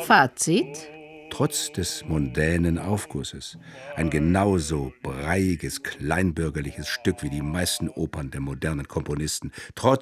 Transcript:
Fazit? Trotz des mondänen Aufgusses ein genauso breiiges, kleinbürgerliches Stück wie die meisten Opern der modernen Komponisten. Trotz